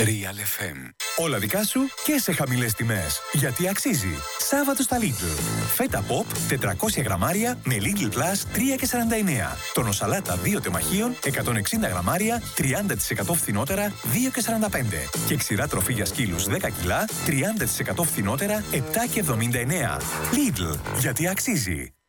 Real FM. Όλα δικά σου και σε χαμηλές τιμές. Γιατί αξίζει. Σάββατο στα Lidl. Φέτα Pop 400 γραμμάρια με Lidl Plus 3,49. Τόνο σαλάτα 2 τεμαχίων 160 γραμμάρια 30% φθηνότερα 2,45. Και ξηρά τροφή για σκύλους 10 κιλά 30% φθηνότερα 7,79. Lidl. Γιατί αξίζει.